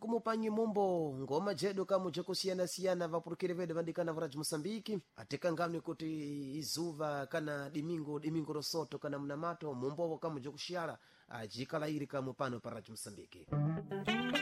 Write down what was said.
kumupanyi mumbo ngoma jedu kamu jekusiyana-siyana vapurukire vedu vandikana varaji Mosambiki atekangani kuti izuva kana dimingo rosoto kana mnamato mumbovo kamu jekushiyala ajikala iri kamu pano paraji Mosambiki.